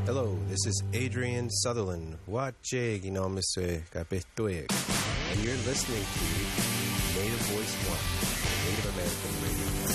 Hello, this is Adrian Sutherland. Wache Ginomese Kapestoek. And you're listening to Native Voice One, Native American Radio.